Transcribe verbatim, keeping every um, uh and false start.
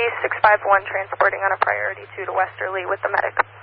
six five one transporting on a priority two to Westerly with the medic.